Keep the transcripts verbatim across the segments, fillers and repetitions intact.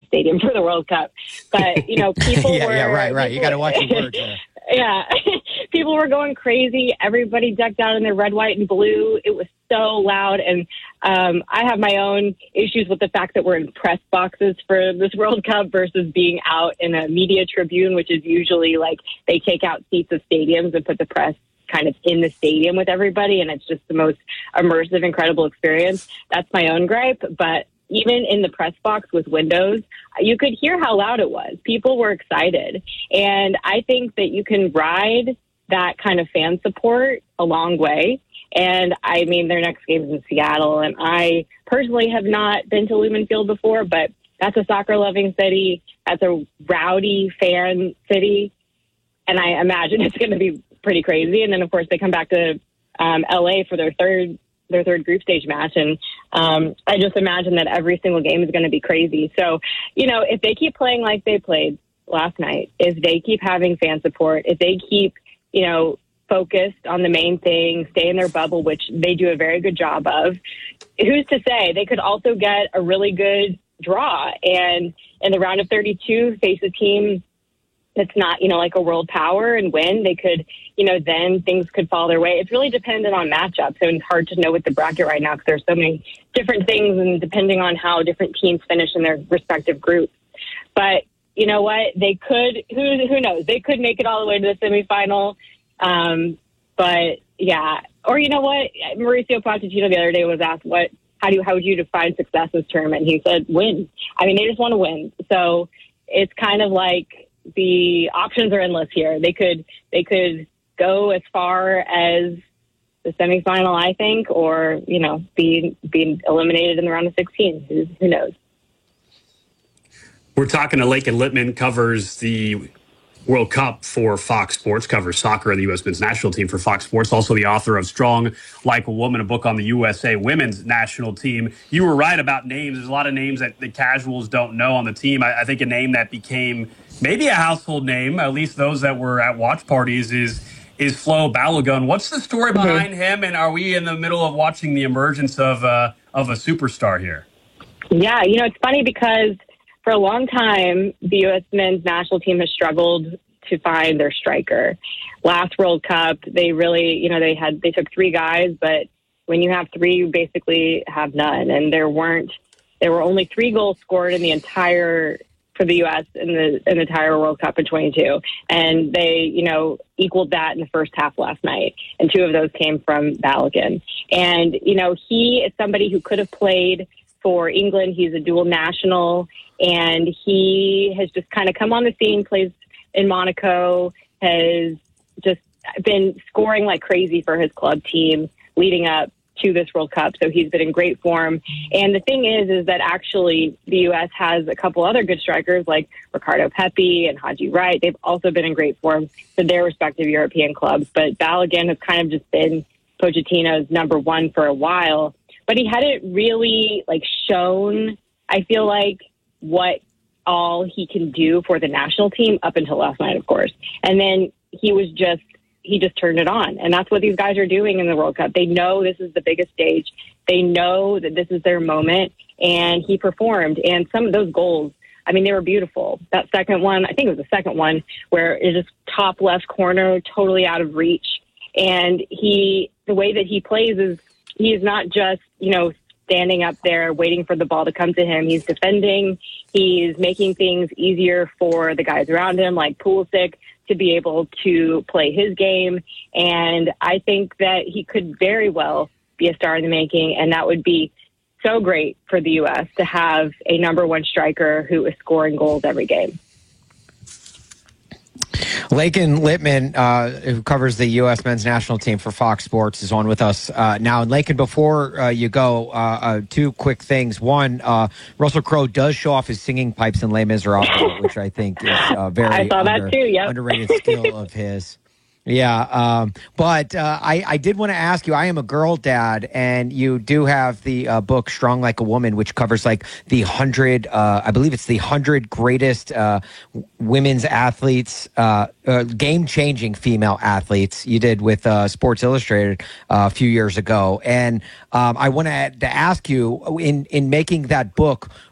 stadium for the World Cup. But, you know, people yeah, were... Yeah, right, right. People, you got to watch your words there. Yeah. People were going crazy. Everybody decked out in their red, white, and blue. It was so loud. And um, I have my own issues with the fact that we're in press boxes for this World Cup versus being out in a media tribune, which is usually like they take out seats of stadiums and put the press kind of in the stadium with everybody. And it's just the most immersive, incredible experience. That's my own gripe. But even in the press box with windows, you could hear how loud it was. People were excited. And I think that you can ride that kind of fan support a long way. And I mean, their next game is in Seattle. And I personally have not been to Lumen Field before, but that's a soccer loving city. That's a rowdy fan city. And I imagine it's going to be pretty crazy. And then, of course, they come back to um, L A for their third their third group stage match. And um, I just imagine that every single game is going to be crazy. So, you know, if they keep playing like they played last night, if they keep having fan support, if they keep, you know, focused on the main thing, stay in their bubble, which they do a very good job of, who's to say they could also get a really good draw and in the round of thirty-two face a team that's not, you know, like a world power and win. They could, you know, then things could fall their way. It's really dependent on matchups. So it's hard to know with the bracket right now because there's so many different things and depending on how different teams finish in their respective groups. But you know what? They could, who who knows? They could make it all the way to the semifinal. Um, but yeah, or you know what? Mauricio Pochettino the other day was asked, what, how do you, how would you define success in this tournament? He said, win. I mean, they just want to win. So it's kind of like, the options are endless here. They could they could go as far as the semifinal, I think, or you know, be be eliminated in the round of sixteen. Who, who knows? We're talking to Laken Lippman, covers the World Cup for Fox Sports, covers soccer and the U S men's national team for Fox Sports. Also the author of Strong Like a Woman, a book on the U S A women's national team. You were right about names. There's a lot of names that the casuals don't know on the team. I, I think a name that became maybe a household name, at least those that were at watch parties, is is Flo Balogun. What's the story behind him, and are we in the middle of watching the emergence of uh, of a superstar here? Yeah, you know, it's funny because for a long time, the U S men's national team has struggled to find their striker. Last World Cup, they really, you know, they had they took three guys, but when you have three, you basically have none. And there weren't, there were only three goals scored in the entire for the U S in the in the entire World Cup in twenty-two, and they, you know, equaled that in the first half last night. And two of those came from Balogun. And you know, he is somebody who could have played for England. He's a dual national, and he has just kind of come on the scene, plays in Monaco, has just been scoring like crazy for his club team leading up to this World Cup. So he's been in great form. And the thing is, is that actually the U S has a couple other good strikers like Ricardo Pepi and Haji Wright. They've also been in great form for their respective European clubs. But Balogun has kind of just been Pochettino's number one for a while. But he hadn't really like shown, I feel like, what all he can do for the national team up until last night, of course. And then he was just, he just turned it on. And that's what these guys are doing in the World Cup. They know this is the biggest stage. They know that this is their moment. And he performed. And some of those goals, I mean, they were beautiful. That second one, I think it was the second one, where it's just top left corner, totally out of reach. And he, the way that he plays is, he is not just, you know, standing up there waiting for the ball to come to him. He's defending. He's making things easier for the guys around him, like Pulisic, to be able to play his game. And I think that he could very well be a star in the making, and that would be so great for the U S to have a number one striker who is scoring goals every game. Laken Lippman, uh, who covers the U S men's national team for Fox Sports, is on with us uh, now. And Laken, before uh, you go, uh, uh, two quick things. One, uh, Russell Crowe does show off his singing pipes in Les Miserables, which I think is a very I saw under, that too, yep. underrated skill of his. Yeah, um, but uh, I, I did want to ask you, I am a girl dad, and you do have the uh, book Strong Like a Woman, which covers like the hundred, uh, I believe it's the hundred greatest uh, women's athletes, uh, uh, game-changing female athletes you did with uh, Sports Illustrated uh, a few years ago. And um, I want to ask you, in, in making that book,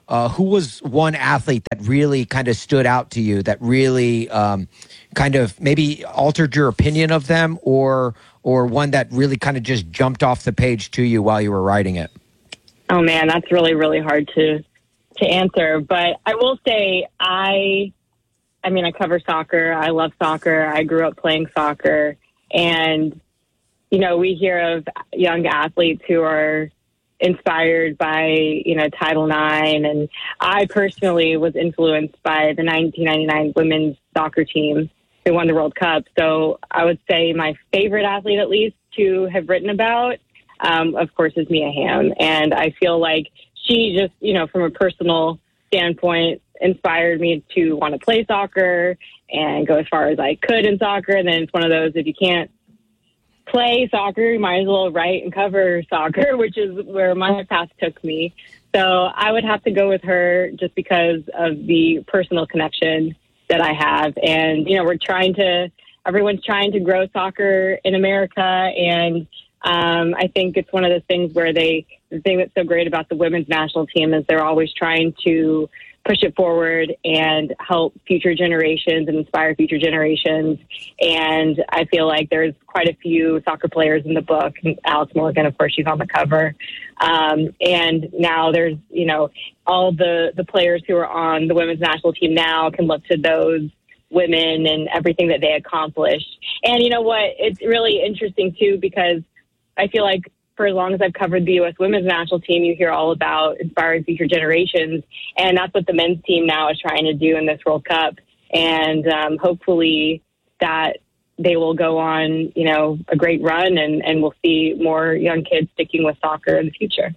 uh, who was one athlete that really kind of stood out to you, that really um, kind of maybe altered your opinion of them, or or one that really kind of just jumped off the page to you while you were writing it? Oh man, that's really, really hard to to answer. But I will say, I, I mean, I cover soccer. I love soccer. I grew up playing soccer, and you know, we hear of young athletes who are inspired by, you know, Title nine. And I personally was influenced by the nineteen ninety-nine women's soccer team who won the World Cup. So I would say my favorite athlete, at least, to have written about, um, of course, is Mia Hamm. And I feel like she just, you know, from a personal standpoint, inspired me to want to play soccer and go as far as I could in soccer. And then it's one of those, if you can't play soccer, you might as well write and cover soccer, which is where my path took me. So I would have to go with her just because of the personal connection that I have. And, you know, we're trying to, everyone's trying to grow soccer in America. And um, I think it's one of those things where they, the thing that's so great about the women's national team is they're always trying to push it forward and help future generations and inspire future generations. And I feel like there's quite a few soccer players in the book. Alex Morgan, of course, she's on the cover. Um, and now there's, you know, all the, the players who are on the women's national team now can look to those women and everything that they accomplished. And you know what? It's really interesting, too, because I feel like for as long as I've covered the U S women's national team, you hear all about inspiring future generations. And that's what the men's team now is trying to do in this World Cup. And um, hopefully that they will go on, you know, a great run, and, and we'll see more young kids sticking with soccer in the future.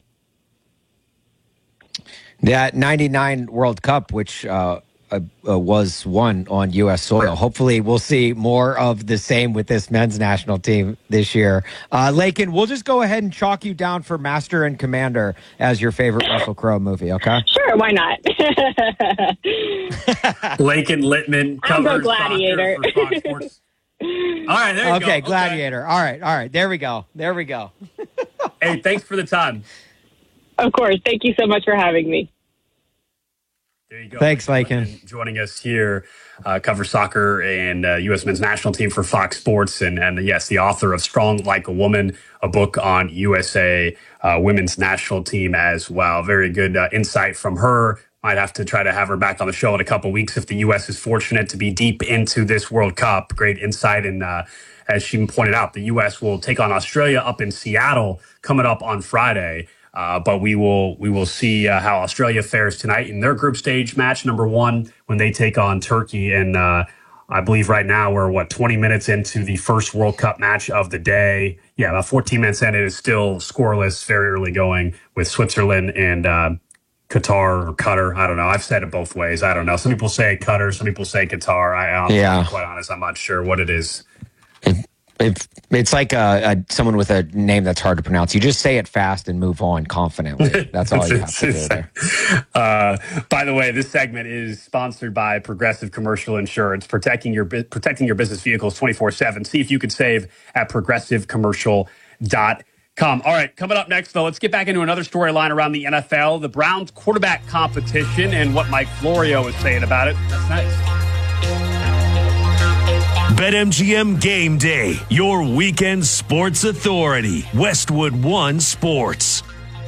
That ninety-nine World Cup, which uh, uh, uh, was won on U S soil. Hopefully we'll see more of the same with this men's national team this year. Uh, Lakin, we'll just go ahead and chalk you down for Master and Commander as your favorite Russell Crowe movie, okay? Sure, why not? Lakin Littman covers Gladiator. soccer for Fox Sports. All right, there you okay, go. Gladiator. Okay. All right, all right. There we go. There we go. Hey, thanks for the time. Of course. Thank you so much for having me. There you go. Thanks, Lakin. Joining us here, uh, cover soccer and uh, U S men's national team for Fox Sports. And, and yes, the author of Strong Like a Woman, a book on U S A uh, women's national team as well. Very good uh, insight from her. Might have to try to have her back on the show in a couple weeks if the U S is fortunate to be deep into this World Cup. Great insight. And uh, as she pointed out, the U S will take on Australia up in Seattle coming up on Friday. Uh, but we will we will see uh, how Australia fares tonight in their group stage match number one when they take on Turkey. And uh, I believe right now we're, what, twenty minutes into the first World Cup match of the day. Yeah, about fourteen minutes in, it is still scoreless, very early going with Switzerland and uh, Qatar or Qatar. I don't know. I've said it both ways. I don't know. Some people say Qatar, some people say Qatar. I, I'm yeah. quite honest, I'm not sure what it is. It, it, it's like a, a, someone with a name that's hard to pronounce. You just say it fast and move on confidently. That's all you have to do there. Uh, by the way, this segment is sponsored by Progressive Commercial Insurance, protecting your protecting your business vehicles twenty-four seven. See if you could save at progressive commercial dot com. All right, coming up next, though, let's get back into another storyline around the N F L, the Browns quarterback competition, and what Mike Florio is saying about it. That's nice. BetMGM Game Day, your weekend sports authority. Westwood One Sports.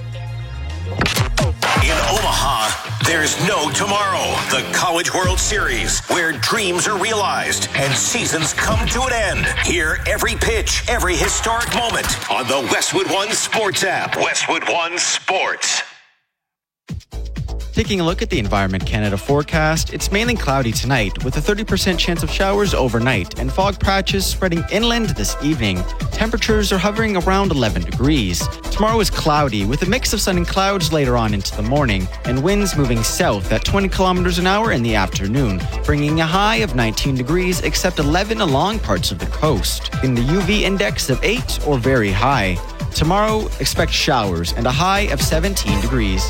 In Omaha, there's no tomorrow. The College World Series, where dreams are realized and seasons come to an end. Hear every pitch, every historic moment on the Westwood One Sports app. Westwood One Sports. Taking a look at the Environment Canada forecast, it's mainly cloudy tonight with a thirty percent chance of showers overnight and fog patches spreading inland this evening. Temperatures are hovering around eleven degrees. Tomorrow is cloudy with a mix of sun and clouds later on into the morning and winds moving south at twenty kilometers an hour in the afternoon, bringing a high of nineteen degrees except eleven along parts of the coast. In the U V index of eight or very high. Tomorrow, expect showers and a high of seventeen degrees.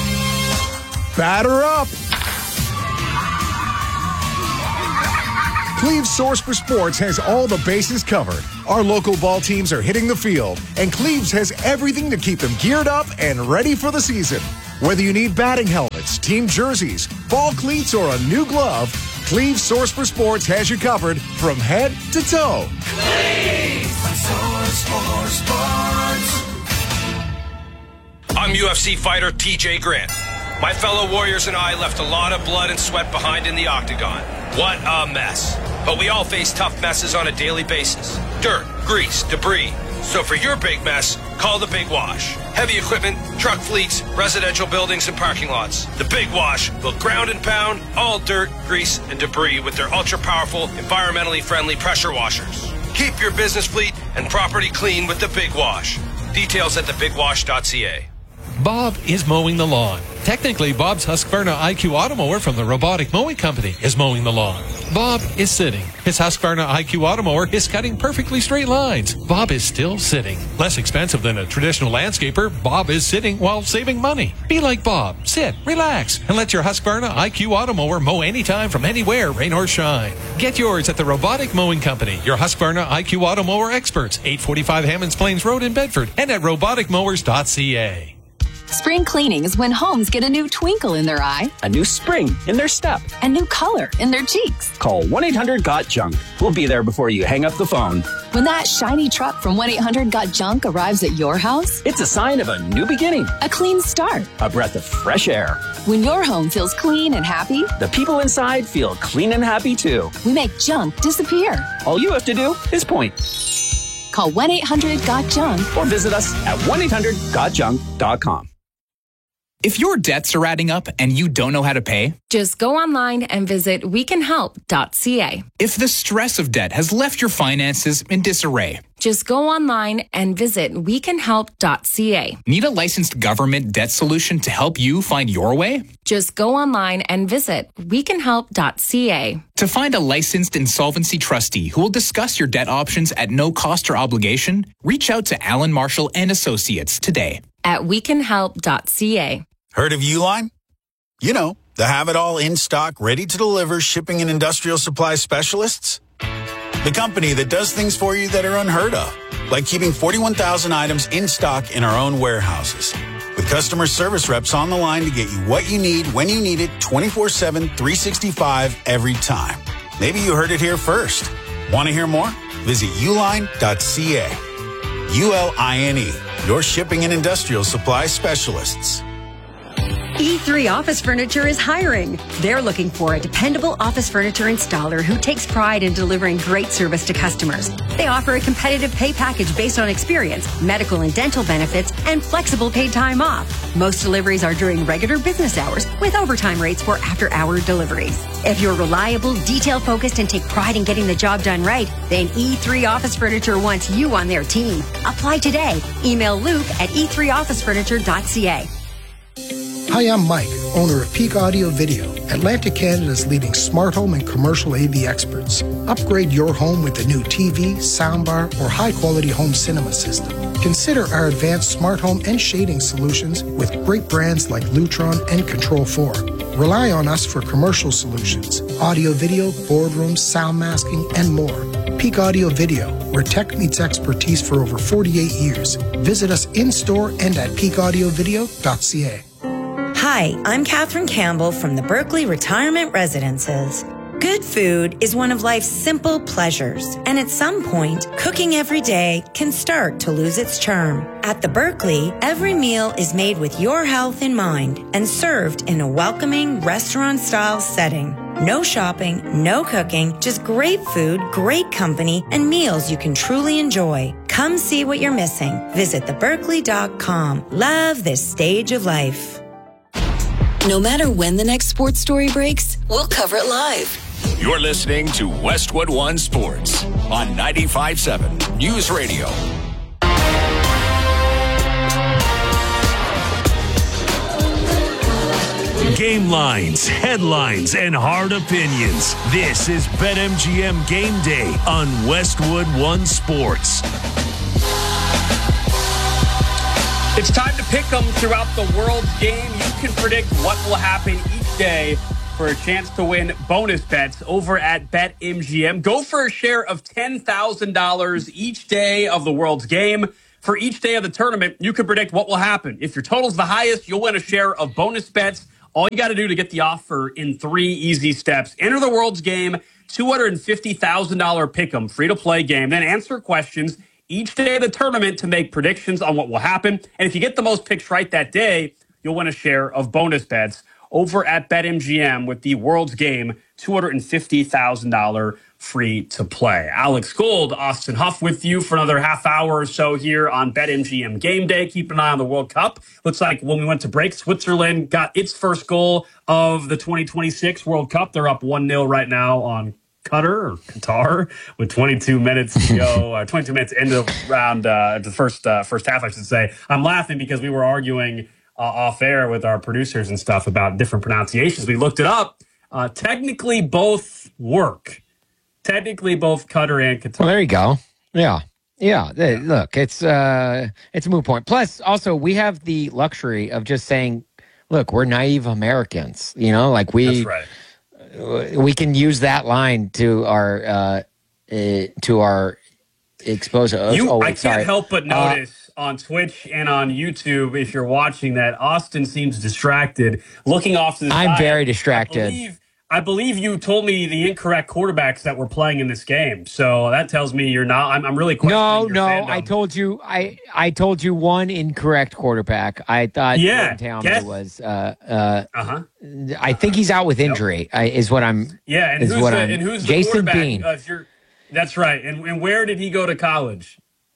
Batter up. Cleve's Source for Sports has all the bases covered. Our local ball teams are hitting the field, and Cleve's has everything to keep them geared up and ready for the season. Whether you need batting helmets, team jerseys, ball cleats, or a new glove, Cleve's Source for Sports has you covered from head to toe. Cleve's Source for Sports. I'm U F C fighter T J Grant. My fellow warriors and I left a lot of blood and sweat behind in the octagon. What a mess. But we all face tough messes on a daily basis. Dirt, grease, debris. So for your big mess, call the Big Wash. Heavy equipment, truck fleets, residential buildings, and parking lots. The Big Wash will ground and pound all dirt, grease, and debris with their ultra-powerful, environmentally friendly pressure washers. Keep your business fleet and property clean with the Big Wash. Details at the big wash dot c a. Bob is mowing the lawn. Technically, Bob's Husqvarna I Q Automower from the Robotic Mowing Company is mowing the lawn. Bob is sitting. His Husqvarna I Q Automower is cutting perfectly straight lines. Bob is still sitting. Less expensive than a traditional landscaper, Bob is sitting while saving money. Be like Bob. Sit, relax, and let your Husqvarna I Q Automower mow anytime from anywhere, rain or shine. Get yours at the Robotic Mowing Company, your Husqvarna I Q Automower experts, eight forty-five Hammonds Plains Road in Bedford, and at robotic mowers dot c a. Spring cleaning is when homes get a new twinkle in their eye, a new spring in their step, a new color in their cheeks. Call one eight hundred got junk. We'll be there before you hang up the phone. When that shiny truck from one eight hundred got junk arrives at your house, it's a sign of a new beginning, a clean start, a breath of fresh air. When your home feels clean and happy, the people inside feel clean and happy too. We make junk disappear. All you have to do is point. Call one eight hundred got junk or visit us at one eight hundred got junk dot com. If your debts are adding up and you don't know how to pay, just go online and visit we can help dot c a. If the stress of debt has left your finances in disarray, just go online and visit we can help dot c a. Need a licensed government debt solution to help you find your way? Just go online and visit we can help dot c a. To find a licensed insolvency trustee who will discuss your debt options at no cost or obligation, reach out to Alan Marshall and Associates today at we can help dot c a. Heard of Uline? You know, the have-it-all in-stock, ready-to-deliver shipping and industrial supply specialists. The company that does things for you that are unheard of, like keeping forty-one thousand items in stock in our own warehouses. With customer service reps on the line to get you what you need, when you need it, twenty-four seven, three sixty-five, every time. Maybe you heard it here first. Want to hear more? Visit uline dot c a. U L I N E, your shipping and industrial supply specialists. E three Office Furniture is hiring. They're looking for a dependable office furniture installer who takes pride in delivering great service to customers. They offer a competitive pay package based on experience, medical and dental benefits, and flexible paid time off. Most deliveries are during regular business hours with overtime rates for after-hour deliveries. If you're reliable, detail-focused, and take pride in getting the job done right, then E three Office Furniture wants you on their team. Apply today. Email Luke at e three office furniture dot c a. Hi, I'm Mike, owner of Peak Audio Video, Atlantic Canada's leading smart home and commercial A V experts. Upgrade your home with a new T V, soundbar, or high-quality home cinema system. Consider our advanced smart home and shading solutions with great brands like Lutron and Control four. Rely on us for commercial solutions, audio video, boardrooms, sound masking, and more. Peak Audio Video, where tech meets expertise for over forty-eight years. Visit us in-store and at peak audio video dot c a. Hi, I'm Catherine Campbell from the Berkeley Retirement Residences. Good food is one of life's simple pleasures, and at some point, cooking every day can start to lose its charm. At the Berkeley, every meal is made with your health in mind and served in a welcoming restaurant-style setting. No shopping, no cooking, just great food, great company, and meals you can truly enjoy. Come see what you're missing. Visit the berkeley dot com. Love this stage of life. No matter when the next sports story breaks, we'll cover it live. You're listening to Westwood One Sports on ninety-five point seven News Radio. Game lines, headlines, and hard opinions. This is BetMGM Game Day on Westwood One Sports. It's time to pick them throughout the world's game. You can predict what will happen each day for a chance to win bonus bets over at BetMGM. Go for a share of ten thousand dollars each day of the World's Game. For each day of the tournament, you can predict what will happen. If your total's the highest, you'll win a share of bonus bets. All you got to do to get the offer in three easy steps. Enter the World's Game, two hundred fifty thousand dollars pick'em, free-to-play game. Then answer questions each day of the tournament to make predictions on what will happen. And if you get the most picks right that day, you'll win a share of bonus bets over at BetMGM with the World's Game, two hundred fifty thousand dollars free to play. Alex Gold, Austin Huff with you for another half hour or so here on BetMGM Game Day. Keep an eye on the World Cup. Looks like when we went to break, Switzerland got its first goal of the twenty twenty-six World Cup. They're up one nil right now on Qatar or Qatar with twenty-two minutes to go, uh, twenty-two minutes into round, uh, the first, uh, first half, I should say. I'm laughing because we were arguing uh, off air with our producers and stuff about different pronunciations. We looked it up. Uh, technically both work. Technically, both Qatar and Qatar. Well, there you go. Yeah. Yeah. They, look, it's uh, it's a moot point. Plus, also, we have the luxury of just saying, look, we're naive Americans. You know, like we, That's right. we can use that line to our, uh, uh, to our exposure. You, oh, wait, I can't sorry. help but Uh, notice on Twitch and on YouTube, if you're watching that, Austin seems distracted, looking off to the I'm side. very distracted. I believe, I believe you told me the incorrect quarterbacks that were playing in this game. So that tells me you're not. I'm, I'm really questioning No, your no, fandom. I told you, I, I told you one incorrect quarterback. I thought Yeah, Jordan Talmadge guess. was. Uh, uh, Uh-huh. I think he's out with injury. I, is what I'm. Yeah, and is who's what the, I'm, and who's the Jason quarterback? Bean. Uh, if you're, that's right. And, and where did he go to college?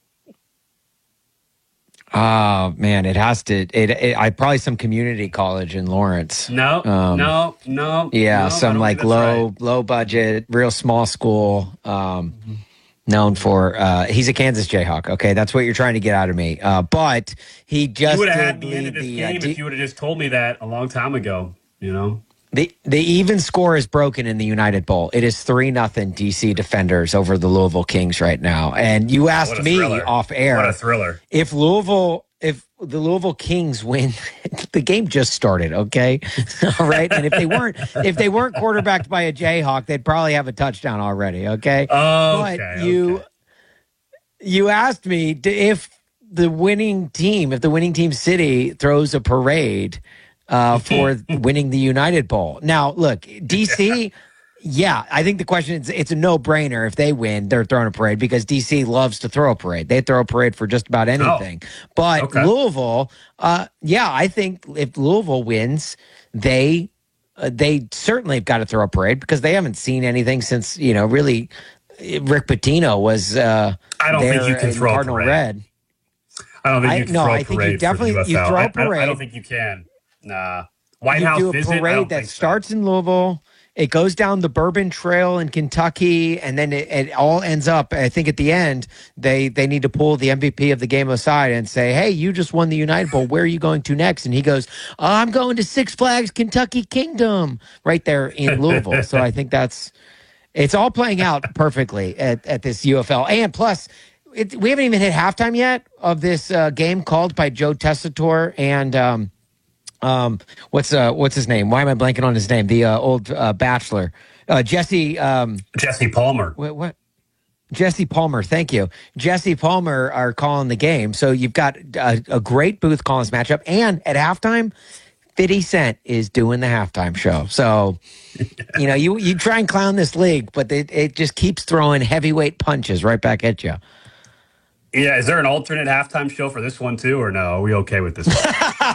Oh man, it has to. It, it I probably some community college in Lawrence. No, Um, no, no. Yeah, no, I some don't like think that's low right. low budget, real small school. Um, known for uh, he's a Kansas Jayhawk. Okay, that's what you're trying to get out of me. Uh, but he just You would have had did me into lead this the, uh, game D- if you would have just told me that a long time ago. You know. The the even score is broken in the United Bowl. It is three nothing D C Defenders over the Louisville Kings right now. And you asked What a me thriller. off air What a thriller. if Louisville if the Louisville Kings win, the game just started, okay? All right. And if they weren't if they weren't quarterbacked by a Jayhawk, they'd probably have a touchdown already, okay? Oh, but okay, you you asked me to, if the winning team, if the winning team city throws a parade uh, for winning the United Bowl. Now, look, D C, yeah, I think the question is it's a no-brainer. If they win, they're throwing a parade because D C loves to throw a parade. They throw a parade for just about anything. But okay. Louisville, uh, yeah, I think if Louisville wins, they uh, they certainly have got to throw a parade because they haven't seen anything since, you know, really Rick Pitino was uh, I don't think you can in throw a Cardinal parade. Red. I don't think I- you can no, throw a I think you parade for definitely- the U S L. you throw a I- I- I, parade. don't think you can. Nah. White You House do a visit? I parade don't that think so. starts in Louisville. It goes down the Bourbon Trail in Kentucky, and then it, it all ends up. I think at the end, they they need to pull the M V P of the game aside and say, "Hey, you just won the United Bowl. Where are you going to next?" And he goes, oh, "I'm going to Six Flags Kentucky Kingdom," right there in Louisville. So I think that's it's all playing out perfectly at, at this U F L. And plus, it, we haven't even hit halftime yet of this uh, game called by Joe Tessitore and. Um, Um, what's uh, what's his name? Why am I blanking on his name? The uh, old uh, Bachelor, uh, Jesse. Um, Jesse Palmer. What, what? Jesse Palmer. Thank you. Jesse Palmer are calling the game. So you've got a, a great booth calling this matchup, and at halftime, fifty Cent is doing the halftime show. So you know you you try and clown this league, but it, it just keeps throwing heavyweight punches right back at you. Yeah, is there an alternate halftime show for this one too, or no? Are we okay with this one?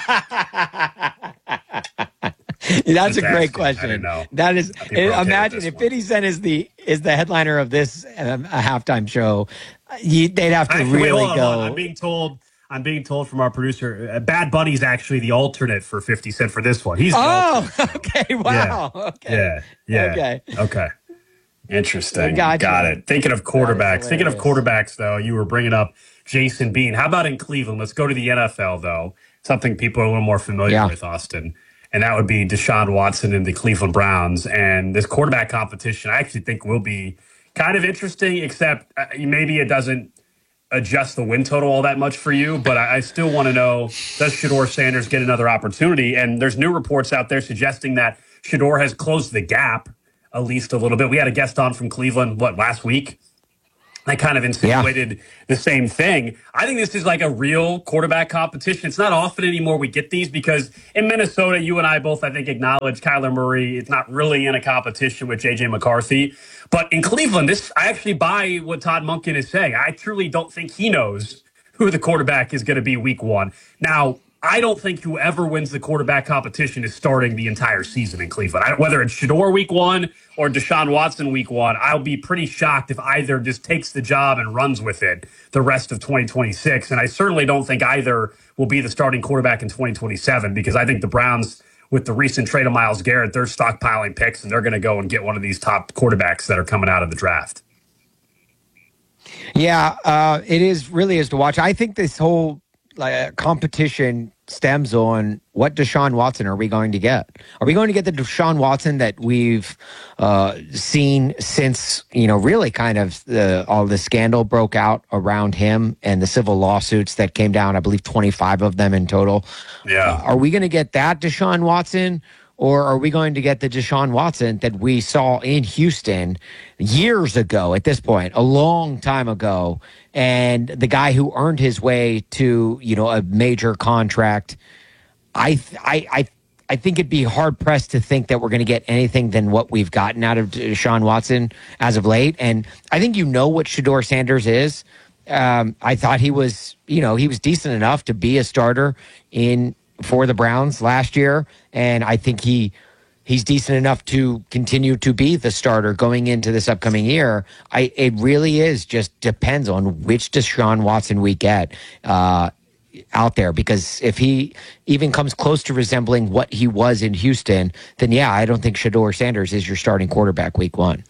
That's Just a great asking. question. I didn't know. That is, People are okay with imagine this if one. fifty Cent is the is the headliner of this um, a halftime show, you, they'd have to Actually, wait, really hold on, go. hold on. I'm being told. I'm being told from our producer, uh, Bad Bunny's actually the alternate for fifty Cent for this one. He's the Oh, okay, wow, okay, Yeah, yeah. okay. Okay. Interesting. Gotcha. Got it. Thinking of quarterbacks. Thinking of hilarious. quarterbacks, though, you were bringing up Jason Bean. How about in Cleveland? Let's go to the N F L, though. Something people are a little more familiar Yeah. with, Austin. And that would be Deshaun Watson and the Cleveland Browns. And this quarterback competition, I actually think will be kind of interesting, except uh, maybe it doesn't adjust the win total all that much for you. But I, I still want to know, does Shedeur Sanders get another opportunity? And there's new reports out there suggesting that Shedeur has closed the gap at least a little bit. We had a guest on from Cleveland, what, last week? I kind of insinuated yeah. the same thing. I think this is like a real quarterback competition. It's not often anymore we get these because in Minnesota, you and I both, I think, acknowledge Kyler Murray. It's not really in a competition with J J McCarthy. But in Cleveland, this I actually buy what Todd Monken is saying. I truly don't think he knows who the quarterback is going to be week one. Now, I don't think whoever wins the quarterback competition is starting the entire season in Cleveland. I, whether it's Shedeur week one or Deshaun Watson week one, I'll be pretty shocked if either just takes the job and runs with it the rest of twenty twenty-six. And I certainly don't think either will be the starting quarterback in twenty twenty-seven because I think the Browns, with the recent trade of Myles Garrett, they're stockpiling picks and they're going to go and get one of these top quarterbacks that are coming out of the draft. Yeah, uh, it is really is to watch. I think this whole like competition stems on what Deshaun Watson are we going to get? Are we going to get the Deshaun Watson that we've uh, seen since, you know, really kind of the, all the scandal broke out around him and the civil lawsuits that came down, I believe twenty-five of them in total. Yeah. Uh, are we going to get that Deshaun Watson? Or are we going to get the Deshaun Watson that we saw in Houston years ago at this point, a long time ago, and the guy who earned his way to, you know, a major contract? I I I, I think it'd be hard-pressed to think that we're going to get anything than what we've gotten out of Deshaun Watson as of late. And I think you know what Shedeur Sanders is. Um, I thought he was, you know, he was decent enough to be a starter in for the Browns last year, and I think he he's decent enough to continue to be the starter going into this upcoming year. I it really is just depends on which Deshaun Watson we get uh, out there, because if he even comes close to resembling what he was in Houston, then yeah, I don't think Shedeur Sanders is your starting quarterback week one.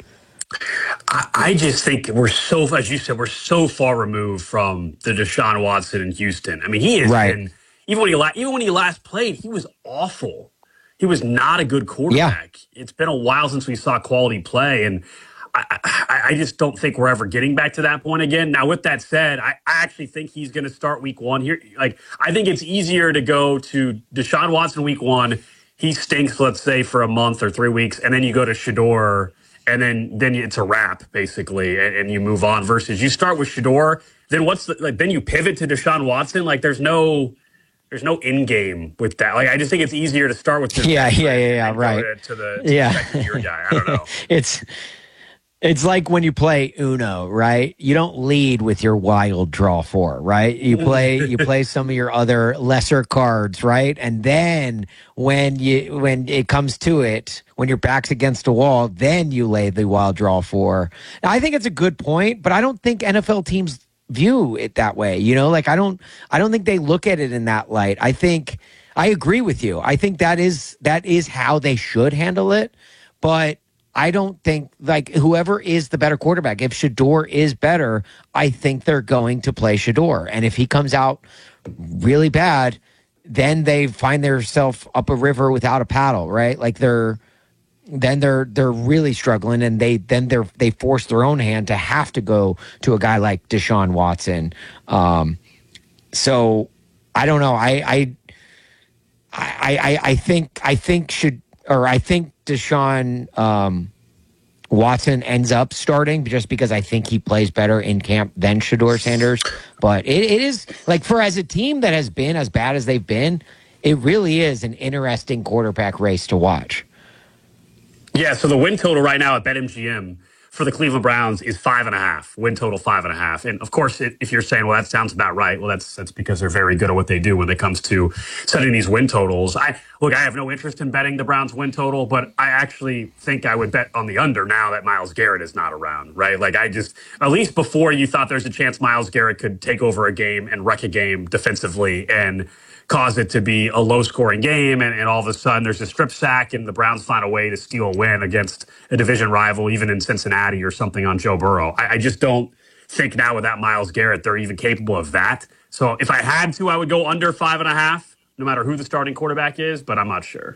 I, I just think we're so, as you said, we're so far removed from the Deshaun Watson in Houston. I mean, he has right. been. Even when he la- even when he last played, he was awful. He was not a good quarterback. Yeah. It's been a while since we saw quality play, and I, I, I just don't think we're ever getting back to that point again. Now, with that said, I, I actually think he's going to start week one here. Like, I think it's easier to go to Deshaun Watson week one. He stinks, let's say, for a month or three weeks, and then you go to Shedeur, and then then it's a wrap basically, and, and you move on. Versus you start with Shedeur, then what's the, like? Then you pivot to Deshaun Watson. Like, there's no. There's no end game with that. Like, I just think it's easier to start with. Yeah, yeah, yeah, yeah, right. To, to the to yeah. the second year guy. I don't know. it's it's like when you play Uno, right? You don't lead with your wild draw four, right? You play you play some of your other lesser cards, right? And then when you when it comes to it, when your back's against a wall, then you lay the wild draw four. Now, I think it's a good point, but I don't think N F L teams view it that way. You know, like I don't I don't think they look at it in that light. I think I agree with you. I think that is that is how they should handle it. But I don't think like whoever is the better quarterback, if Shedeur is better, I think they're going to play Shedeur. And if he comes out really bad, then they find themselves up a river without a paddle, right? Like they're then they're they're really struggling, and they then they're they force their own hand to have to go to a guy like Deshaun Watson. Um, so I don't know. I I I I think I think should or I think Deshaun um, Watson ends up starting just because I think he plays better in camp than Shedeur Sanders. But it, it is like for as a team that has been as bad as they've been, it really is an interesting quarterback race to watch. Yeah, so the win total right now at BetMGM for the Cleveland Browns is five and a half. Win total five and a half. And of course, if you're saying, well, that sounds about right, well, that's that's because they're very good at what they do when it comes to setting these win totals. I look, I have no interest in betting the Browns win total, but I actually think I would bet on the under now that Myles Garrett is not around, right? Like I just, at least before you thought there's a chance Myles Garrett could take over a game and wreck a game defensively and cause it to be a low-scoring game, and, and all of a sudden there's a strip sack, and the Browns find a way to steal a win against a division rival, even in Cincinnati or something on Joe Burrow. I, I just don't think now with that Myles Garrett they're even capable of that. So if I had to, I would go under five and a half, no matter who the starting quarterback is, but I'm not sure.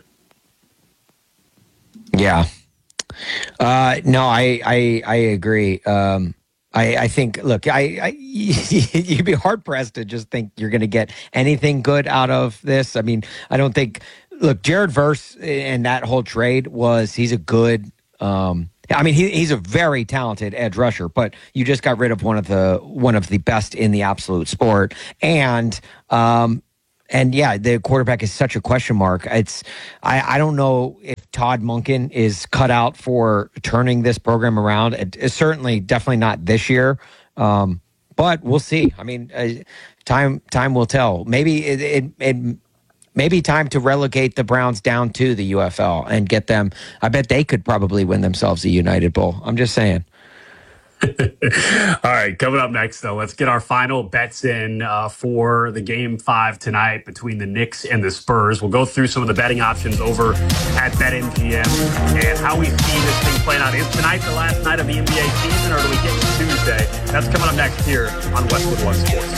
Yeah. Uh, no, I I, I agree. Um, I, I think, look, I, I you'd be hard pressed to just think you're going to get anything good out of this. I mean, I don't think look, Jared Verse and that whole trade was, he's a good, um, I mean, he, he's a very talented edge rusher, but you just got rid of one of the one of the best in the absolute sport. And, um, and yeah, the quarterback is such a question mark. It's, I, I don't know if Todd Monken is cut out for turning this program around. It, it's certainly, definitely not this year. Um, but we'll see. I mean, uh, time, time will tell. Maybe it, it, it Maybe time to relegate the Browns down to the U F L and get them. I bet they could probably win themselves a United Bowl. I'm just saying. All right, coming up next, though, let's get our final bets in uh, for the game five tonight between the Knicks and the Spurs. We'll go through some of the betting options over at BetMGM and how we see this thing playing out. Is tonight the last night of the N B A season, or do we get to Tuesday? That's coming up next here on Westwood One Sports.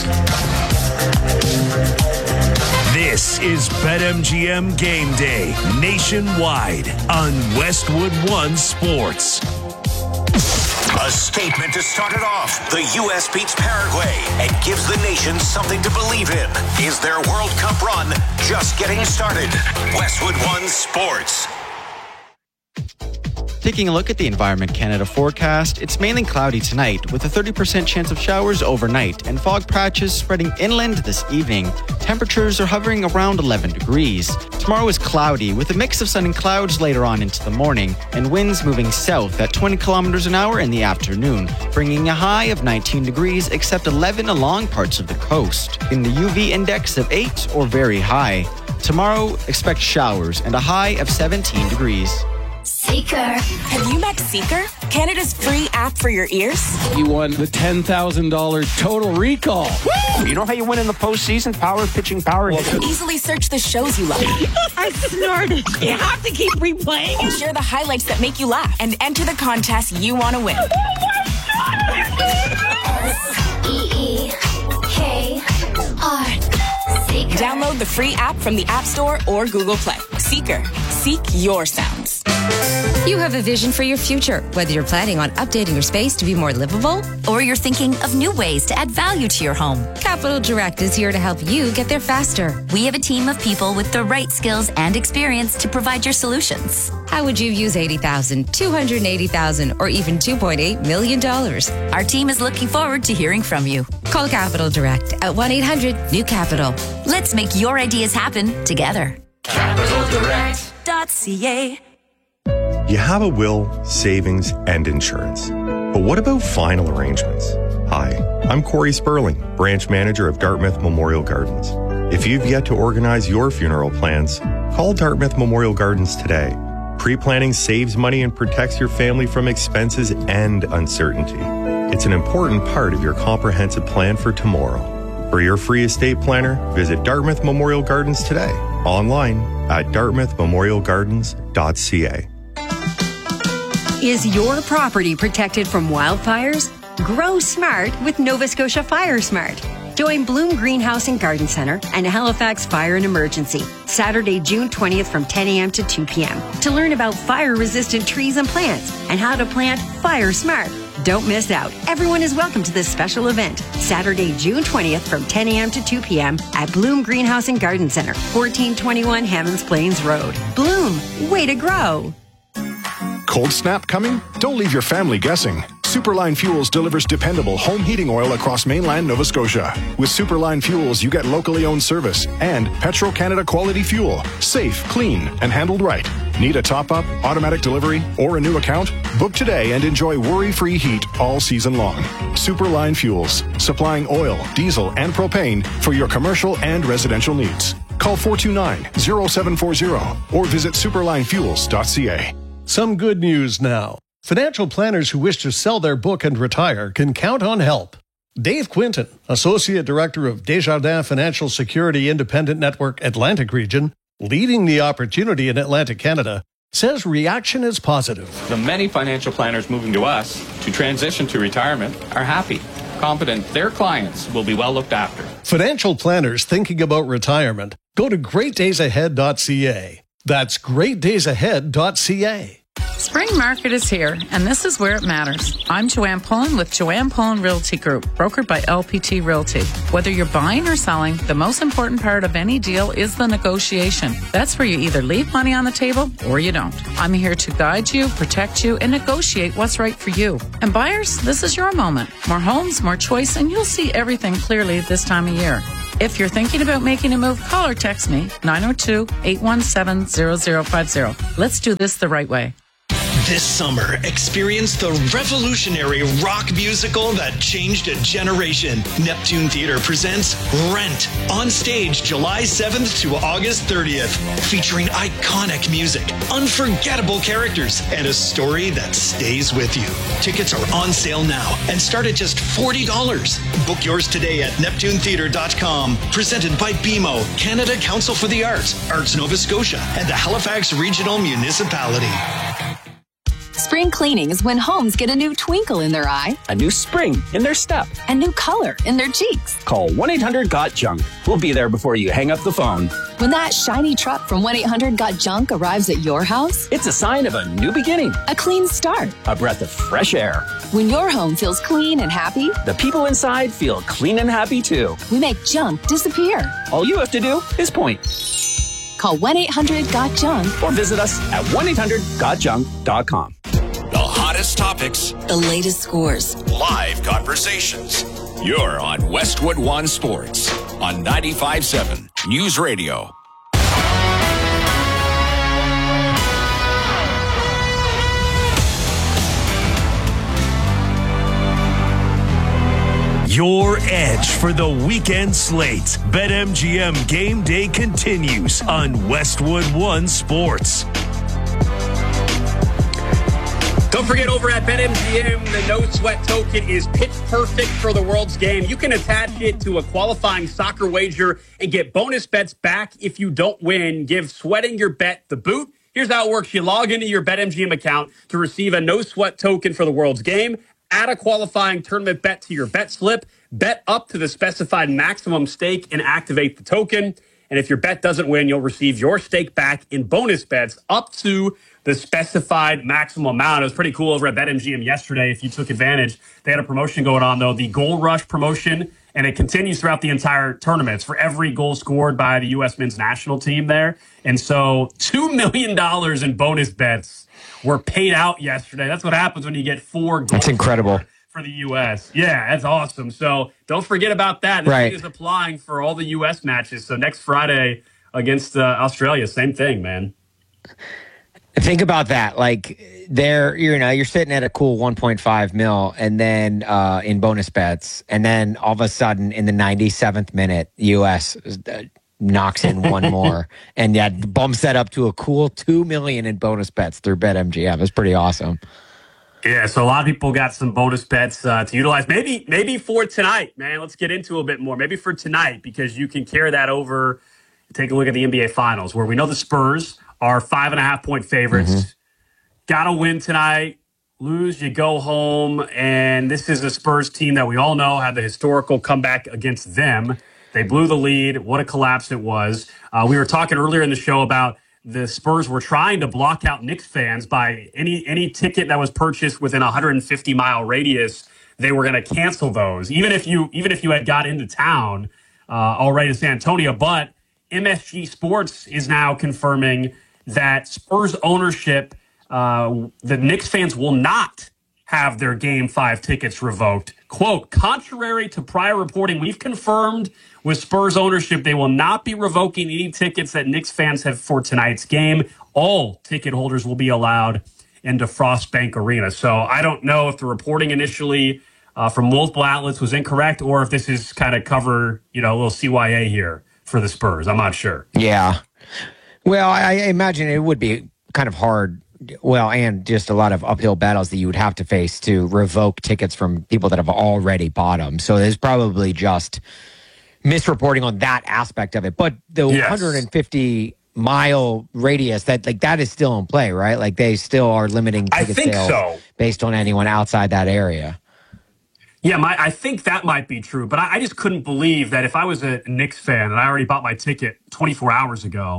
This is BetMGM Game Day nationwide on Westwood One Sports. A statement to start it off. The U S beats Paraguay and gives the nation something to believe in. Is their World Cup run just getting started? Westwood One Sports. Taking a look at the Environment Canada forecast, it's mainly cloudy tonight with a thirty percent chance of showers overnight and fog patches spreading inland this evening. Temperatures are hovering around eleven degrees. Tomorrow is cloudy with a mix of sun and clouds later on into the morning and winds moving south at twenty kilometers an hour in the afternoon, bringing a high of nineteen degrees except eleven along parts of the coast. In the U V index of eight or very high. Tomorrow, expect showers and a high of seventeen degrees. Seeker. Have you met Seeker? Canada's free app for your ears? You won the ten thousand dollars Total Recall. Woo! You know how you win in the postseason? Power pitching power. Easily search the shows you love. I snorted. You have to keep replaying. And share the highlights that make you laugh. And enter the contest you want to win. Oh my God! S E E K R. Seeker. Download the free app from the App Store or Google Play. Seeker. Seek your sounds. You have a vision for your future, whether you're planning on updating your space to be more livable or you're thinking of new ways to add value to your home. Capital Direct is here to help you get there faster. We have a team of people with the right skills and experience to provide your solutions. How would you use eighty thousand dollars, two hundred eighty thousand dollars, or even two point eight million dollars? Our team is looking forward to hearing from you. Call Capital Direct at one eight hundred new capital. Let's make your ideas happen together. Capital Direct dot C A. You have a will, savings, and insurance. But what about final arrangements? Hi, I'm Corey Sperling, branch manager of Dartmouth Memorial Gardens. If you've yet to organize your funeral plans, call Dartmouth Memorial Gardens today. Pre-planning saves money and protects your family from expenses and uncertainty. It's an important part of your comprehensive plan for tomorrow. For your free estate planner, visit Dartmouth Memorial Gardens today, online at dartmouth memorial gardens dot C A. Is your property protected from wildfires? Grow smart with Nova Scotia Fire Smart. Join Bloom Greenhouse and Garden Center and Halifax Fire and Emergency Saturday, June twentieth from ten a.m. to two p.m. to learn about fire-resistant trees and plants and how to plant Fire Smart. Don't miss out. Everyone is welcome to this special event. Saturday, June twentieth from ten a.m. to two p.m. at Bloom Greenhouse and Garden Center, fourteen twenty-one Hammonds Plains Road. Bloom, way to grow. Cold snap coming? Don't leave your family guessing. Superline Fuels delivers dependable home heating oil across mainland Nova Scotia. With Superline Fuels, you get locally owned service and Petro-Canada quality fuel. Safe, clean, and handled right. Need a top-up, automatic delivery, or a new account? Book today and enjoy worry-free heat all season long. Superline Fuels, supplying oil, diesel, and propane for your commercial and residential needs. Call four two nine, zero seven four zero or visit superline fuels dot c a. Some good news now. Financial planners who wish to sell their book and retire can count on help. Dave Quinton, Associate Director of Desjardins Financial Security Independent Network Atlantic Region, leading the opportunity in Atlantic Canada, says reaction is positive. The many financial planners moving to us to transition to retirement are happy, confident their clients will be well looked after. Financial planners thinking about retirement, go to great days ahead dot c a. That's great days ahead dot c a. Spring market is here, and this is where it matters. I'm Joanne Pullen with Joanne Pullen Realty Group, brokered by L P T Realty. Whether you're buying or selling, the most important part of any deal is the negotiation. That's where you either leave money on the table or you don't. I'm here to guide you, protect you, and negotiate what's right for you. And buyers, this is your moment. More homes, more choice, and you'll see everything clearly this time of year. If you're thinking about making a move, call or text me, nine oh two, eight one seven, zero zero five zero. Let's do this the right way. This summer, experience the revolutionary rock musical that changed a generation. Neptune Theater presents Rent on stage July seventh to August thirtieth, featuring iconic music, unforgettable characters, and a story that stays with you. Tickets are on sale now and start at just forty dollars. Book yours today at neptune theatre dot com. Presented by B M O, Canada Council for the Arts, Arts Nova Scotia, and the Halifax Regional Municipality. Spring cleaning is when homes get a new twinkle in their eye, a new spring in their step, a new color in their cheeks. Call one eight hundred got junk. We'll be there before you hang up the phone. When that shiny truck from one eight hundred got junk arrives at your house, it's a sign of a new beginning, a clean start, a breath of fresh air. When your home feels clean and happy, the people inside feel clean and happy too. We make junk disappear. All you have to do is point. Call one eight hundred got junk or visit us at one eight hundred got junk dot com. The hottest topics, the latest scores, live conversations. You're on Westwood One Sports on ninety-five seven News Radio. Your edge for the weekend slate. BetMGM Game Day continues on Westwood One Sports. Don't forget, over at BetMGM, the no sweat token is pitch perfect for the World's Game. You can attach it to a qualifying soccer wager and get bonus bets back if you don't win. Give sweating your bet the boot. Here's how it works. You log into your BetMGM account to receive a no sweat token for the World's Game. Add a qualifying tournament bet to your bet slip. Bet up to the specified maximum stake and activate the token. And if your bet doesn't win, you'll receive your stake back in bonus bets up to the specified maximum amount. It was pretty cool over at BetMGM yesterday. If you took advantage, they had a promotion going on, though, the Goal Rush promotion, and it continues throughout the entire tournament. It's for every goal scored by the U S men's national team there. And so two million dollars in bonus bets were paid out yesterday. That's what happens when you get four goals. That's incredible. For the U S. Yeah, that's awesome. So don't forget about that. This right. thing is applying for all the U S matches. So next Friday against uh, Australia, same thing, man. Think about that. Like, there, you know, you're sitting at a cool one point five mil, and then uh, in bonus bets, and then all of a sudden, in the ninety-seventh minute, U S uh, knocks in one more, and yeah, bumps that up to a cool two million in bonus bets through BetMGM. It's pretty awesome. Yeah, so a lot of people got some bonus bets uh, to utilize. Maybe, maybe for tonight, man. Let's get into a bit more. Maybe for tonight, because you can carry that over. Take a look at the N B A Finals, where we know the Spurs are five and a half point favorites. Mm-hmm. Got to win tonight. Lose, you go home. And this is a Spurs team that we all know had the historical comeback against them. They blew the lead. What a collapse it was. Uh, we were talking earlier in the show about the Spurs were trying to block out Knicks fans by any any ticket that was purchased within a one hundred fifty mile radius. They were going to cancel those, even if you even if you had got into town uh, already to San Antonio. But M S G Sports is now confirming that Spurs ownership, uh, the Knicks fans will not have their Game five tickets revoked. Quote, contrary to prior reporting, we've confirmed with Spurs ownership they will not be revoking any tickets that Knicks fans have for tonight's game. All ticket holders will be allowed into Frost Bank Arena. So I don't know if the reporting initially uh, from multiple outlets was incorrect, or if this is kind of cover, you know, a little C Y A here for the Spurs. I'm not sure. Yeah. Well, I, I imagine it would be kind of hard, well, and just a lot of uphill battles that you would have to face to revoke tickets from people that have already bought them. So there's probably just misreporting on that aspect of it. But the yes. one hundred fifty mile radius, that like that is still in play, right? Like they still are limiting ticket I think sales so. based on anyone outside that area. Yeah, my, I think that might be true, but I, I just couldn't believe that if I was a Knicks fan and I already bought my ticket twenty-four hours ago,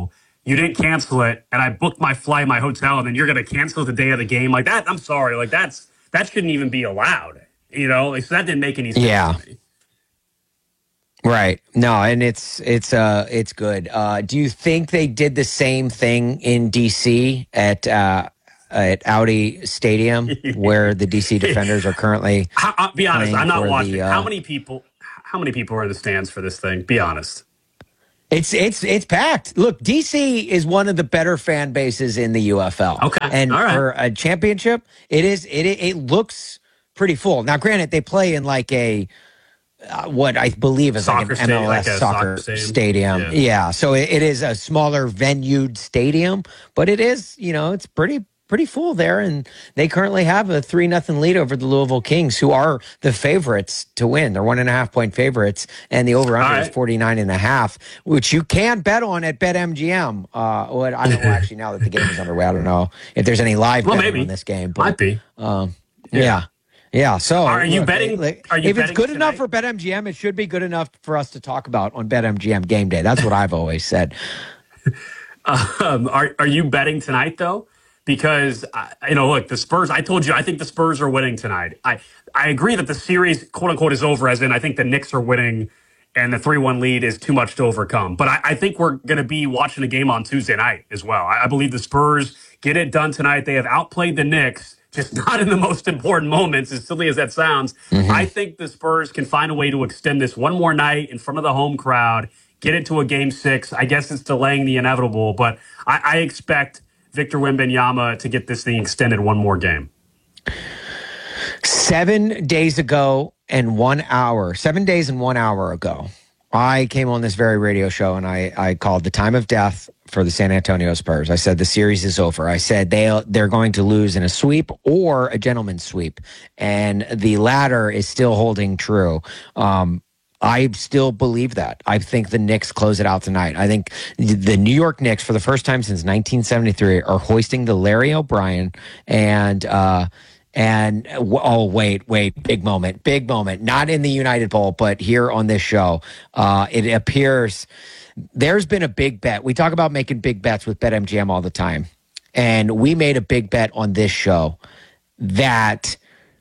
you didn't cancel it, and I booked my flight, my hotel, and then you're going to cancel the day of the game like that. I'm sorry, like that's that shouldn't even be allowed. You know, like, so that didn't make any sense. Yeah. To me. Right. No, and it's it's uh it's good. Uh, do you think they did the same thing in D C at uh, at Audi Stadium, where the D C Defenders are currently? I'll, I'll be honest. I'm not watching. The, uh, how many people? How many people are in the stands for this thing? Be honest. It's it's it's packed. Look, D C is one of the better fan bases in the U F L. Okay, and all right. for a championship, it is it it looks pretty full. Now, granted, they play in like a. Uh, what I believe is soccer like an M L S stadium, like soccer, soccer stadium. stadium. Yeah, yeah. So it, it is a smaller venued stadium, but it is, you know, it's pretty pretty full there, and they currently have a three nothing lead over the Louisville Kings, who are the favorites to win. They're one and a half point favorites, and the over under right. is forty nine and a half, which you can bet on at BetMGM. Uh, what I don't know actually now that the game is underway. I don't know if there's any live well, betting maybe. on this game, but might be. Um, yeah. yeah. Yeah, so are you look, betting? Like, are you if betting it's good tonight? enough for BetMGM, it should be good enough for us to talk about on BetMGM Game Day. That's what I've always said. um, are are you betting tonight though? Because uh, you know, look, the Spurs. I told you, I think the Spurs are winning tonight. I I agree that the series, quote unquote, is over. As in, I think the Knicks are winning, and the three one lead is too much to overcome. But I, I think we're going to be watching a game on Tuesday night as well. I, I believe the Spurs get it done tonight. They have outplayed the Knicks. Just not in the most important moments, as silly as that sounds. Mm-hmm. I think the Spurs can find a way to extend this one more night in front of the home crowd, get it to a game six. I guess it's delaying the inevitable, but I, I expect Victor Wembanyama to get this thing extended one more game. Seven days ago and one hour, seven days and one hour ago, I came on this very radio show and I, I called the time of death for the San Antonio Spurs. I said the series is over. I said they they're going to lose in a sweep or a gentleman's sweep, and the latter is still holding true. Um, I still believe that. I think the Knicks close it out tonight. I think the New York Knicks, for the first time since nineteen seventy-three, are hoisting the Larry O'Brien and. Uh, And, oh, wait, wait, big moment, big moment. Not in the United Bowl, but here on this show. Uh, it appears there's been a big bet. We talk about making big bets with BetMGM all the time. And we made a big bet on this show that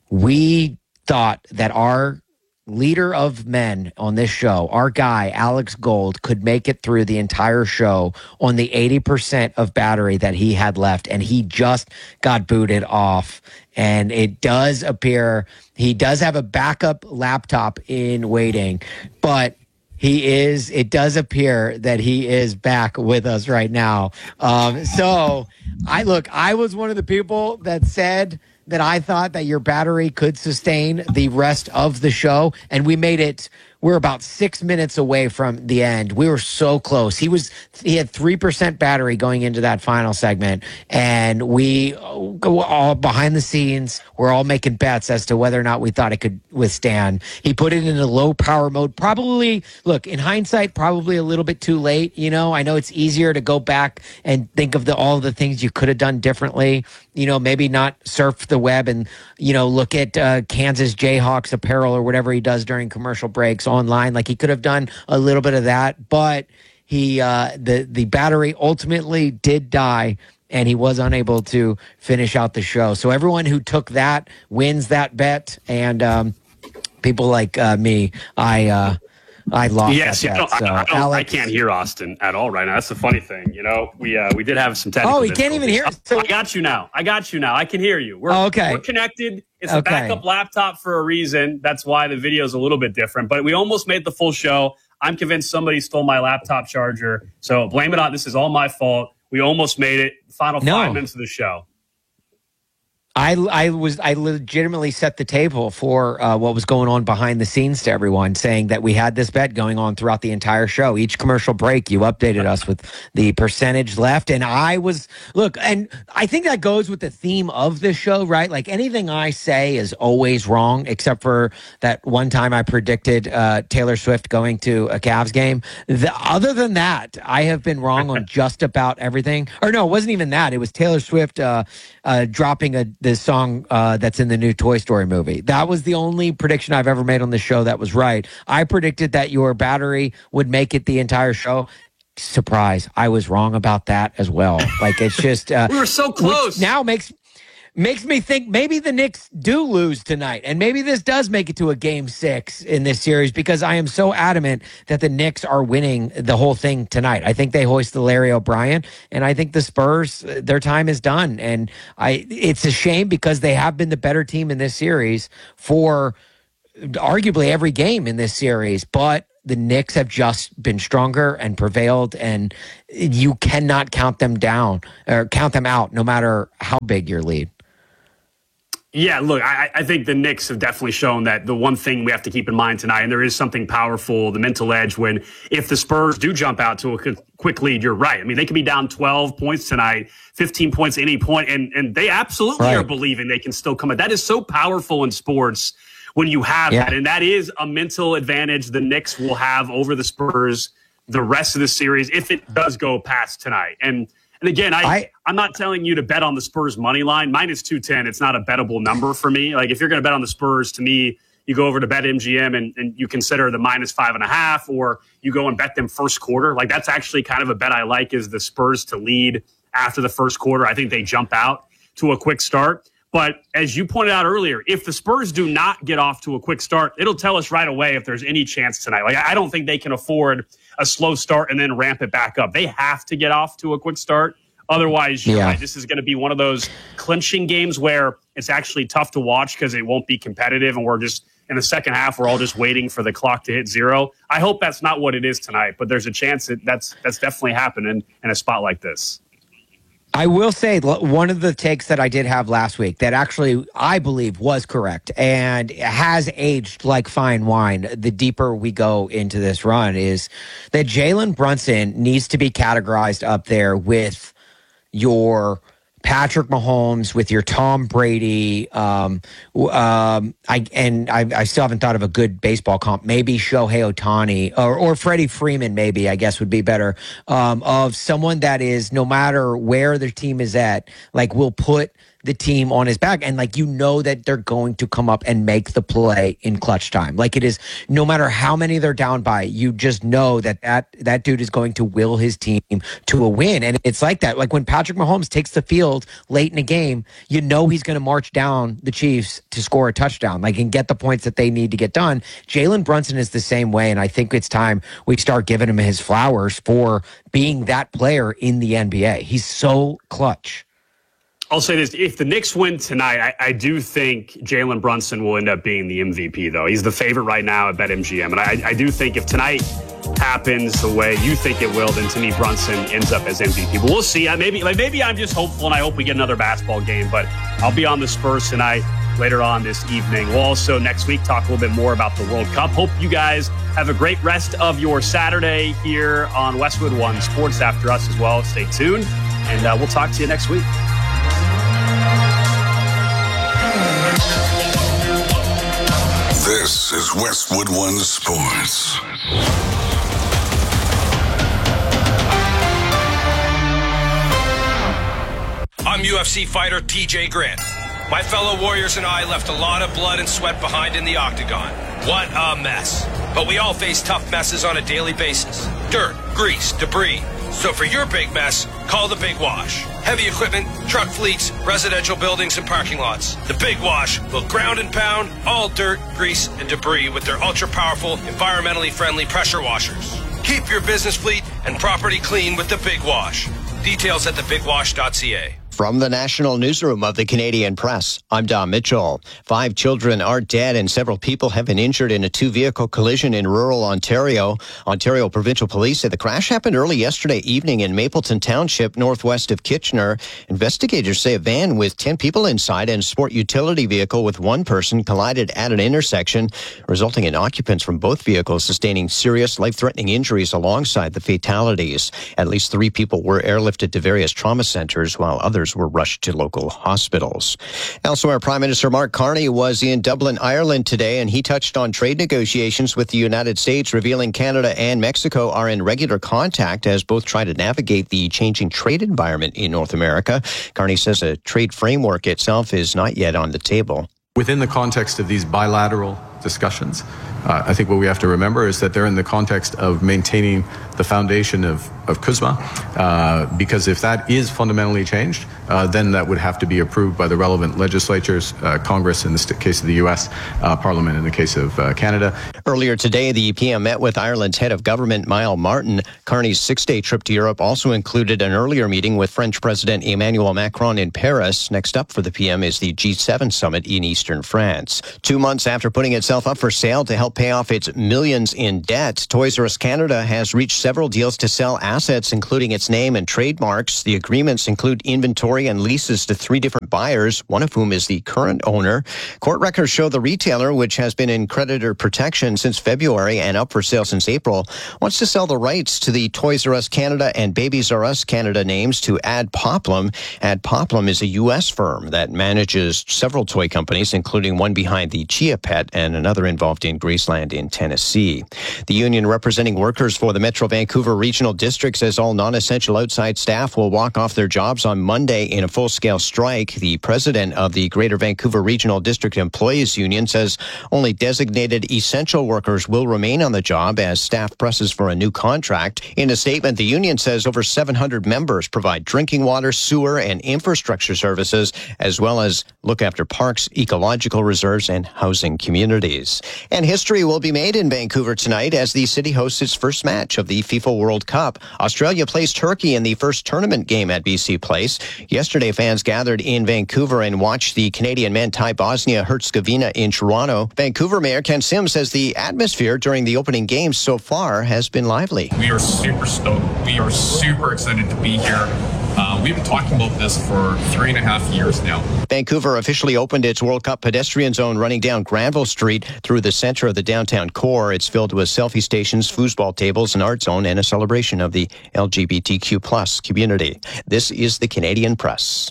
we thought that our leader of men on this show, our guy, Alex Gold, could make it through the entire show on the eighty percent of battery that he had left, and he just got booted off. And it does appear he does have a backup laptop in waiting, but he is, it does appear that he is back with us right now. Um, so I look, I was one of the people that said that I thought that your battery could sustain the rest of the show, and we made it. We're about six minutes away from the end. We were so close. He was he had three percent battery going into that final segment, and we go all behind the scenes. We're all making bets as to whether or not we thought it could withstand. He put it in a low power mode. Probably, look, in hindsight, probably a little bit too late. You know, I know it's easier to go back and think of the all the things you could have done differently. You know, maybe not surf the web and, you know, look at uh, Kansas Jayhawks apparel or whatever he does during commercial breaks online. Like, he could have done a little bit of that, but he uh, the the battery ultimately did die, and he was unable to finish out the show. So everyone who took that wins that bet, and um, people like uh, me, I uh, I lost. Yes, that yeah, bet. So, I, I, don't, Alex, I can't hear Austin at all right now. That's the funny thing. You know, we uh, we did have some technical. Oh, he can't even hear. So, I got you now. I got you now. I can hear you. We're, oh, okay. We're connected. It's okay. a backup laptop for a reason. That's why the video is a little bit different. But we almost made the full show. I'm convinced somebody stole my laptop charger. So blame it on. This is all my fault. We almost made it. Final no. five minutes of the show. I, I was I legitimately set the table for uh, what was going on behind the scenes to everyone, saying that we had this bet going on throughout the entire show. Each commercial break, you updated us with the percentage left, and I was look, and I think that goes with the theme of this show, right? Like, anything I say is always wrong, except for that one time I predicted uh, Taylor Swift going to a Cavs game. The, other than that, I have been wrong on just about everything. Or no, it wasn't even that. It was Taylor Swift uh, uh, dropping a. This song uh, that's in the new Toy Story movie. That was the only prediction I've ever made on the show that was right. I predicted that your battery would make it the entire show, surprise, I was wrong about that as well. Like, it's just uh, we were so close. Now makes makes me think maybe the Knicks do lose tonight, and maybe this does make it to a game six in this series, because I am so adamant that the Knicks are winning the whole thing tonight. I think they hoist the Larry O'Brien, and I think the Spurs, their time is done. And I, it's a shame because they have been the better team in this series for arguably every game in this series, but the Knicks have just been stronger and prevailed, and you cannot count them down or count them out no matter how big your lead. Yeah, look, I, I think the Knicks have definitely shown that the one thing we have to keep in mind tonight, and there is something powerful, the mental edge, when if the Spurs do jump out to a quick lead, you're right. I mean, they could be down twelve points tonight, fifteen points at any point, and, and they absolutely right. are believing they can still come out. That is so powerful in sports when you have yeah. that, and that is a mental advantage the Knicks will have over the Spurs the rest of the series if it does go past tonight. And And again, I, I, I'm not telling you to bet on the Spurs money line. Minus two ten, it's not a bettable number for me. Like, if you're going to bet on the Spurs, to me, you go over to BetMGM and, and you consider the minus five and a half, or you go and bet them first quarter. Like, that's actually kind of a bet I like, is the Spurs to lead after the first quarter. I think they jump out to a quick start. But as you pointed out earlier, if the Spurs do not get off to a quick start, it'll tell us right away if there's any chance tonight. Like, I don't think they can afford a slow start and then ramp it back up. They have to get off to a quick start. Otherwise, you're yeah. right, this is going to be one of those clinching games where it's actually tough to watch because it won't be competitive, and we're just in the second half, we're all just waiting for the clock to hit zero. I hope that's not what it is tonight, but there's a chance that that's that's definitely happening in a spot like this. I will say one of the takes that I did have last week that actually I believe was correct and has aged like fine wine the deeper we go into this run is that Jalen Brunson needs to be categorized up there with your Patrick Mahomes, with your Tom Brady, um, um, I and I, I still haven't thought of a good baseball comp. Maybe Shohei Ohtani or, or Freddie Freeman, maybe, I guess would be better, um, of someone that is, no matter where their team is at, like, will put the team on his back, and like, you know that they're going to come up and make the play in clutch time. Like, it is, no matter how many they're down by, you just know that that, that dude is going to will his team to a win. And it's like that. Like, when Patrick Mahomes takes the field late in a game, you know he's going to march down the Chiefs to score a touchdown, like, and get the points that they need to get done. Jalen Brunson is the same way, and I think it's time we start giving him his flowers for being that player in the N B A. He's so clutch. I'll say this. If the Knicks win tonight, I, I do think Jalen Brunson will end up being the M V P, though. He's the favorite right now at BetMGM. And I, I do think if tonight happens the way you think it will, then to me, Brunson ends up as M V P. But we'll see. I, maybe, like, maybe I'm just hopeful, and I hope we get another basketball game. But I'll be on the Spurs tonight later on this evening. We'll also next week talk a little bit more about the World Cup. Hope you guys have a great rest of your Saturday here on Westwood One Sports after us as well. Stay tuned, and uh, we'll talk to you next week. This is Westwood One Sports. I'm U F C fighter T J Grant. My fellow warriors and I left a lot of blood and sweat behind in the octagon. What a mess. But we all face tough messes on a daily basis. Dirt, grease, debris. So for your big mess, call the Big Wash. Heavy equipment, truck fleets, residential buildings, and parking lots. The Big Wash will ground and pound all dirt, grease, and debris with their ultra-powerful, environmentally friendly pressure washers. Keep your business fleet and property clean with the Big Wash. Details at the big wash dot c a. From the National Newsroom of the Canadian Press, I'm Don Mitchell. Five children are dead and several people have been injured in a two-vehicle collision in rural Ontario. Ontario Provincial Police said the crash happened early yesterday evening in Mapleton Township, northwest of Kitchener. Investigators say a van with ten people inside and a sport utility vehicle with one person collided at an intersection, resulting in occupants from both vehicles sustaining serious, life-threatening injuries alongside the fatalities. At least three people were airlifted to various trauma centers, while others were rushed to local hospitals. Elsewhere, Prime Minister Mark Carney was in Dublin, Ireland today, and he touched on trade negotiations with the United States, revealing Canada and Mexico are in regular contact as both try to navigate the changing trade environment in North America. Carney says a trade framework itself is not yet on the table. Within the context of these bilateral discussions. Uh, I think what we have to remember is that they're in the context of maintaining the foundation of, of CUSMA, uh, because if that is fundamentally changed, uh, then that would have to be approved by the relevant legislatures, uh, Congress in the st- case of the U S, uh, Parliament in the case of uh, Canada. Earlier today, the P M met with Ireland's head of government, Michael Martin. Carney's six-day trip to Europe also included an earlier meeting with French President Emmanuel Macron in Paris. Next up for the P M is the G seven summit in eastern France. Two months after putting itself up for sale to help pay off its millions in debt, Toys R Us Canada has reached several deals to sell assets, including its name and trademarks. The agreements include inventory and leases to three different buyers, one of whom is the current owner. Court records show the retailer, which has been in creditor protection since February and up for sale since April, wants to sell the rights to the Toys R Us Canada and Babies R Us Canada names to Adpoplum. Adpoplum is a U S firm that manages several toy companies, including one behind the Chia Pet and another involved in Graceland in Tennessee. The union representing workers for the Metro Vancouver Regional District says all non-essential outside staff will walk off their jobs on Monday in a full-scale strike. The president of the Greater Vancouver Regional District Employees Union says only designated essential workers will remain on the job as staff presses for a new contract. In a statement, the union says over seven hundred members provide drinking water, sewer, and infrastructure services, as well as look after parks, ecological reserves, and housing communities. And history will be made in Vancouver tonight as the city hosts its first match of the FIFA World Cup. Australia plays Turkey in the first tournament game at B C Place. Yesterday, fans gathered in Vancouver and watched the Canadian men tie Bosnia-Herzegovina in Toronto. Vancouver Mayor Ken Sims says the atmosphere during the opening games so far has been lively. We are super stoked. We are super excited to be here. Uh, we've been talking about this for three and a half years now. Vancouver officially opened its World Cup pedestrian zone running down Granville Street through the center of the downtown core. It's filled with selfie stations, foosball tables, an art zone, and a celebration of the L G B T Q plus community. This is the Canadian Press.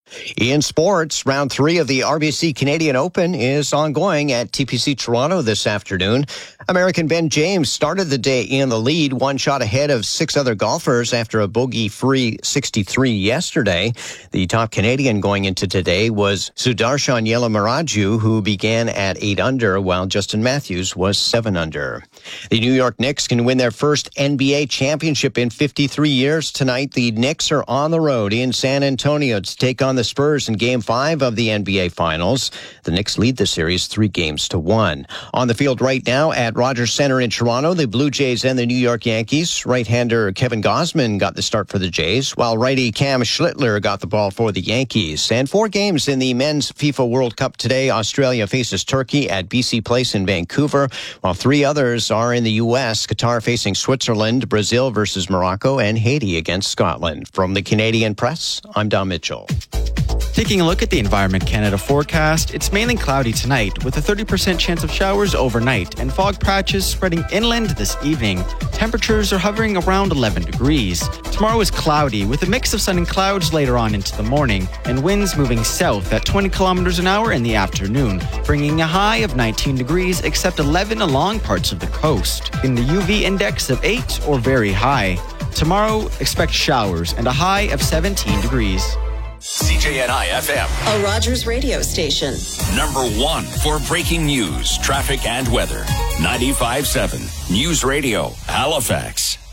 In sports, round three of the R B C Canadian Open is ongoing at T P C Toronto this afternoon. American Ben James started the day in the lead, one shot ahead of six other golfers after a bogey-free sixty-three yesterday. The top Canadian going into today was Sudarshan Yelamaraju, who began at eight under, while Justin Matthews was seven under. The New York Knicks can win their first N B A championship in fifty-three years tonight. The Knicks are on the road in San Antonio to take on the Spurs in Game five of the N B A Finals. The Knicks lead the series three games to one. On the field right now at Rogers Center in Toronto, the Blue Jays and the New York Yankees. Right-hander Kevin Gausman got the start for the Jays, while righty Cam Schlittler got the ball for the Yankees. And four games in the men's FIFA World Cup today. Australia faces Turkey at B C Place in Vancouver, while three others are in the U S. Qatar facing Switzerland, Brazil versus Morocco, and Haiti against Scotland. From the Canadian Press, I'm Dom Mitchell. Taking a look at the Environment Canada forecast, it's mainly cloudy tonight with a thirty percent chance of showers overnight and fog patches spreading inland this evening. Temperatures are hovering around eleven degrees. Tomorrow is cloudy with a mix of sun and clouds later on into the morning and winds moving south at twenty kilometers an hour in the afternoon, bringing a high of nineteen degrees except eleven along parts of the coast. In the U V index of eight or very high. Tomorrow, expect showers and a high of seventeen degrees. C J N I F M, a Rogers radio station. Number one for breaking news, traffic, and weather. ninety-five point seven News Radio, Halifax.